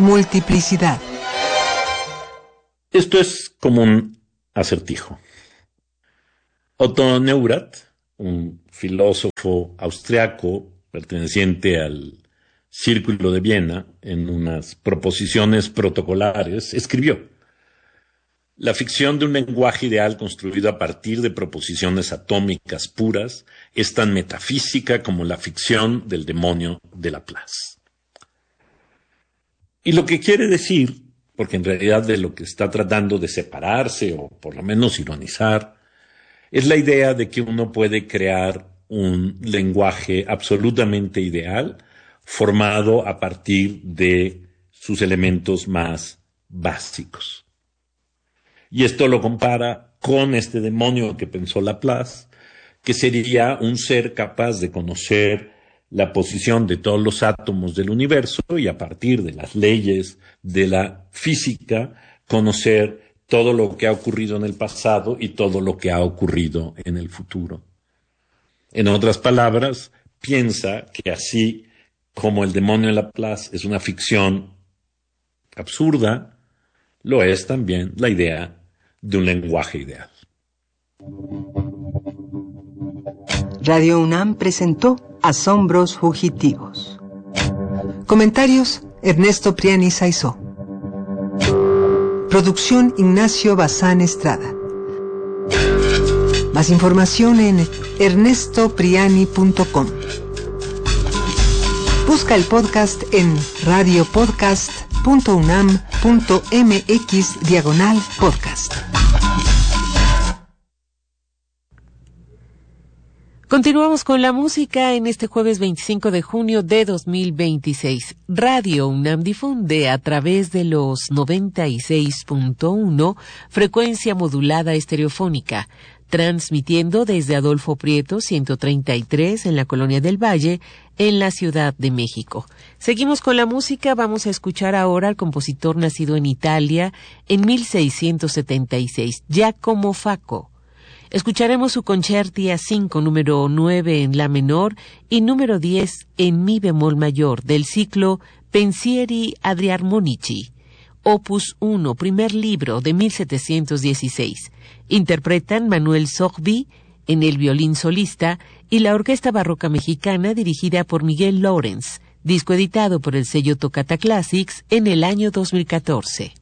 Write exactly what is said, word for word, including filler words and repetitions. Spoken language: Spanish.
multiplicidad. Esto es como un acertijo. Otto Neurath, un filósofo austriaco perteneciente al Círculo de Viena, en unas proposiciones protocolares, escribió: la ficción de un lenguaje ideal construido a partir de proposiciones atómicas puras es tan metafísica como la ficción del demonio de Laplace. Y lo que quiere decir, porque en realidad de lo que está tratando de separarse, o por lo menos ironizar, es la idea de que uno puede crear un lenguaje absolutamente ideal, formado a partir de sus elementos más básicos. Y esto lo compara con este demonio que pensó Laplace, que sería un ser capaz de conocer la posición de todos los átomos del universo y a partir de las leyes de la física conocer todo lo que ha ocurrido en el pasado y todo lo que ha ocurrido en el futuro. En otras palabras, piensa que así como el demonio de Laplace es una ficción absurda, lo es también la idea de un lenguaje ideal. Radio UNAM presentó Asombros Fugitivos. Comentarios: Ernesto Priani Saizó. Producción: Ignacio Bazán Estrada. Más información en ernesto priani punto com. Busca el podcast en radiopodcast punto unam punto mx diagonal podcast. Continuamos con la música en este jueves veinticinco de junio de dos mil veintiséis. Radio UNAM difunde a través de los noventa y seis punto uno frecuencia modulada estereofónica, transmitiendo desde Adolfo Prieto ciento treinta y tres en la Colonia del Valle, en la Ciudad de México. Seguimos con la música. Vamos a escuchar ahora al compositor nacido en Italia en mil seiscientos setenta y seis, Giacomo Facco. Escucharemos su Concerti A cinco, número nueve en La menor y número diez en Mi bemol mayor, del ciclo Pensieri Adriarmonici, opus uno, primer libro, de mil setecientos dieciséis. Interpretan Manuel Sogbi en el violín solista y la Orquesta Barroca Mexicana dirigida por Miguel Lawrence, disco editado por el sello Toccata Classics en el año dos mil catorce.